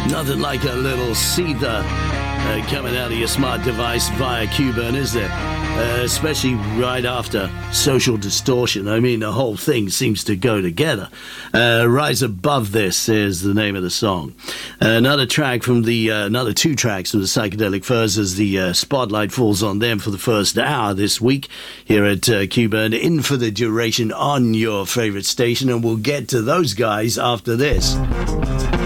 Nothing like a little seether coming out of your smart device via Q-Burn, is there? Especially right after Social Distortion. I mean, the whole thing seems to go together. Rise Above This is the name of the song. Another track from another two tracks from the Psychedelic Furs as the spotlight falls on them for the first hour this week here at Q-Burn, in for the duration on your favorite station, and we'll get to those guys after this.